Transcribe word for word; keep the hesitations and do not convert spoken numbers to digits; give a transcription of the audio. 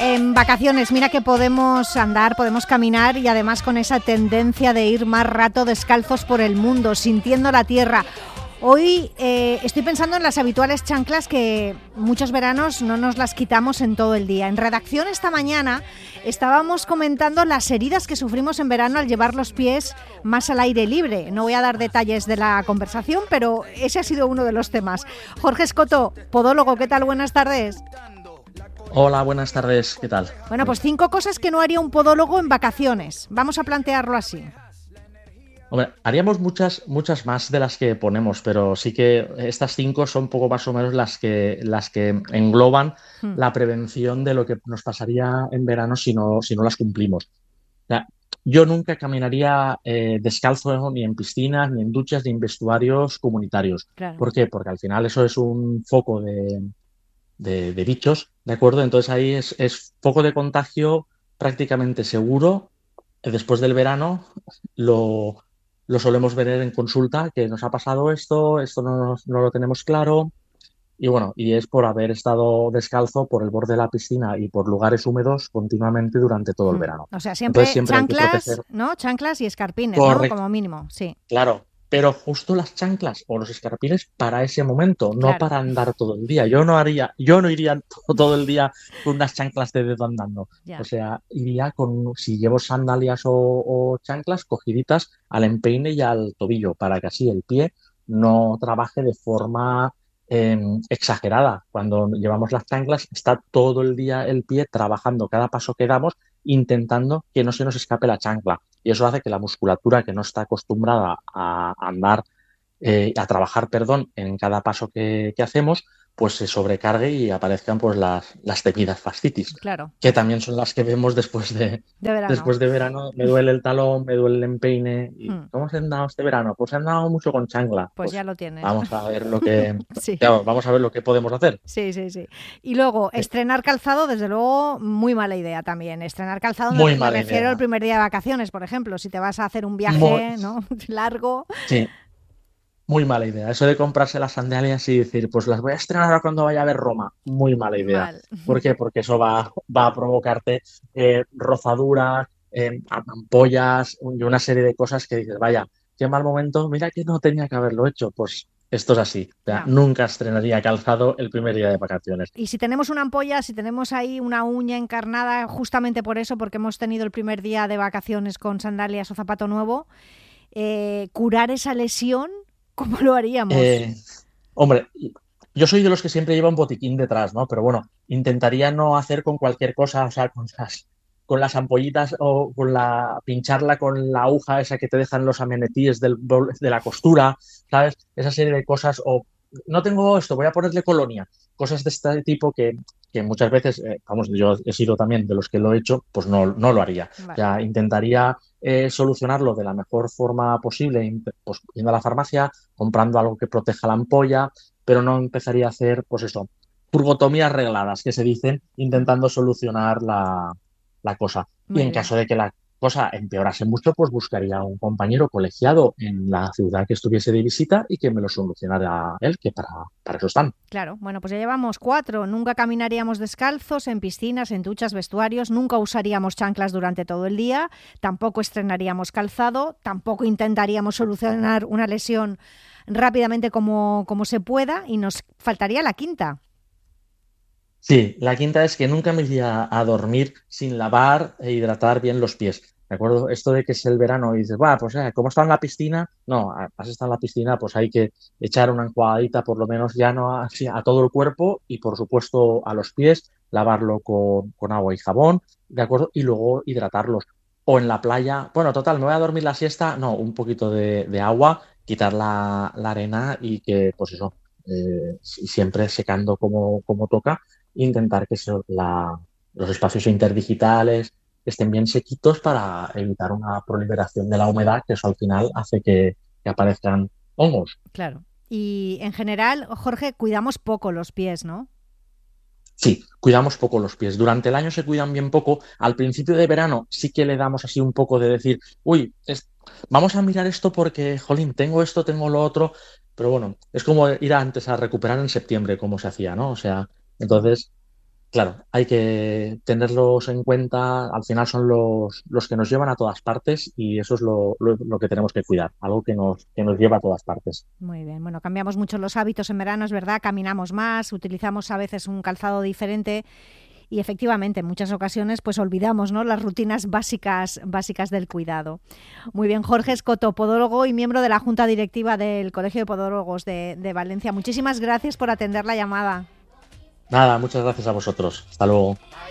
en vacaciones, mira que podemos andar, podemos caminar y además con esa tendencia de ir más rato descalzos por el mundo, sintiendo la tierra. Hoy eh, estoy pensando en las habituales chanclas que muchos veranos no nos las quitamos en todo el día. En redacción esta mañana estábamos comentando las heridas que sufrimos en verano al llevar los pies más al aire libre. No voy a dar detalles de la conversación, pero ese ha sido uno de los temas. Jorge Escoto, podólogo, ¿qué tal? Buenas tardes. Hola, buenas tardes, ¿qué tal? Bueno, pues cinco cosas que no haría un podólogo en vacaciones. Vamos a plantearlo así. Hombre, haríamos muchas, muchas más de las que ponemos, pero sí que estas cinco son poco más o menos las que, las que engloban hmm. la prevención de lo que nos pasaría en verano si no, si no las cumplimos. O sea, yo nunca caminaría eh, descalzo ni en piscinas, ni en duchas, ni en vestuarios comunitarios. Claro. ¿Por qué? Porque al final eso es un foco de, de, de bichos, ¿de acuerdo? Entonces ahí es, es foco de contagio prácticamente seguro. Después del verano lo... Lo solemos ver en consulta, que nos ha pasado esto, esto no, no lo tenemos claro. Y bueno, y es por haber estado descalzo por el borde de la piscina y por lugares húmedos continuamente durante todo el verano. O sea, siempre, Entonces, siempre chanclas, ¿no? Chanclas y escarpines, Correcto. ¿no? Como mínimo, sí. Claro, pero justo las chanclas o los escarpines para ese momento, no Claro. para andar todo el día. Yo no haría, yo no iría todo, todo el día con unas chanclas de dedo andando. Ya. O sea, iría con, si llevo sandalias o, o chanclas, cogiditas al empeine y al tobillo, para que así el pie no trabaje de forma eh, exagerada. Cuando llevamos las chanclas, está todo el día el pie trabajando cada paso que damos, intentando que no se nos escape la chancla. Y eso hace que la musculatura que no está acostumbrada a andar, eh, a trabajar, perdón, en cada paso que, que hacemos, pues se sobrecargue y aparezcan pues las, las temidas fascitis, Claro. que también son las que vemos después de, De verano. después de verano. Me duele el talón, me duele el empeine. ¿Y Hmm. cómo se han dado este verano? Pues se han dado mucho con chancla. Pues, pues ya lo tienes. Vamos a ver lo que sí. claro, vamos a ver lo que podemos hacer. Sí, sí, sí. Y luego, sí. estrenar calzado, desde luego, muy mala idea también. Estrenar calzado, muy me, mala me refiero idea. al primer día de vacaciones, por ejemplo. Si te vas a hacer un viaje muy... ¿no? largo. Sí. Muy mala idea. Eso de comprarse las sandalias y decir, pues las voy a estrenar ahora cuando vaya a ver Roma. Muy mala idea. Mal. ¿Por qué? Porque eso va, va a provocarte eh, rozaduras, eh, ampollas y una serie de cosas que dices, vaya, qué mal momento, mira que no tenía que haberlo hecho. Pues esto es así. O sea, no. Nunca estrenaría calzado el primer día de vacaciones. Y si tenemos una ampolla, si tenemos ahí una uña encarnada, justamente por eso, porque hemos tenido el primer día de vacaciones con sandalias o zapato nuevo, eh, curar esa lesión, ¿cómo lo haríamos? Eh, hombre, yo soy de los que siempre lleva un botiquín detrás, ¿no? Pero bueno, intentaría no hacer con cualquier cosa, o sea, con las, con las ampollitas o con la pincharla con la aguja esa que te dejan los amenetíes del, de la costura, ¿sabes? Esa serie de cosas. O no tengo esto, voy a ponerle colonia. Cosas de este tipo que, que muchas veces, eh, vamos, yo he sido también de los que lo he hecho, pues no, no lo haría. Vale. O sea, intentaría eh, solucionarlo de la mejor forma posible, pues yendo a la farmacia, comprando algo que proteja la ampolla, pero no empezaría a hacer, pues eso, purgotomías regladas, que se dicen, intentando solucionar la, la cosa. Muy y en bien. caso de que la cosa empeorase mucho, pues buscaría un compañero colegiado en la ciudad que estuviese de visita y que me lo solucionara él, que para, para eso están. Claro, bueno, pues ya llevamos cuatro. Nunca caminaríamos descalzos en piscinas, en duchas, vestuarios, nunca usaríamos chanclas durante todo el día, tampoco estrenaríamos calzado, tampoco intentaríamos solucionar una lesión rápidamente como, como se pueda, y nos faltaría la quinta. Sí, la quinta es que nunca me iría a dormir sin lavar e hidratar bien los pies. ¿De acuerdo? Esto de que es el verano y dices, va, pues eh, como está en la piscina, no, has estado en la piscina, pues hay que echar una enjuagadita por lo menos ya no a, a todo el cuerpo y por supuesto a los pies, lavarlo con, con agua y jabón, ¿de acuerdo? Y luego hidratarlos. O en la playa, bueno, total, me voy a dormir la siesta, no, un poquito de, de agua, quitar la, la arena y que, pues eso, eh, siempre secando como, como toca, intentar que eso, la, los espacios interdigitales estén bien sequitos para evitar una proliferación de la humedad, que eso al final hace que, que aparezcan hongos. Claro. Y en general, Jorge, cuidamos poco los pies, ¿no? Sí, cuidamos poco los pies. Durante el año se cuidan bien poco. Al principio de verano sí que le damos así un poco de decir, uy, es, vamos a mirar esto porque, jolín, tengo esto, tengo lo otro. Pero bueno, es como ir antes a recuperar en septiembre, como se hacía, ¿no? O sea, entonces claro, hay que tenerlos en cuenta. Al final son los, los que nos llevan a todas partes y eso es lo, lo- lo que tenemos que cuidar, algo que nos, que nos lleva a todas partes. Muy bien, bueno, cambiamos mucho los hábitos en verano, es verdad, caminamos más, utilizamos a veces un calzado diferente y efectivamente en muchas ocasiones pues olvidamos, ¿no?, las rutinas básicas, básicas del cuidado. Muy bien, Jorge Escoto, podólogo y miembro de la Junta Directiva del Colegio de Podólogos de, de Valencia. Muchísimas gracias por atender la llamada. Nada, muchas gracias a vosotros. Hasta luego.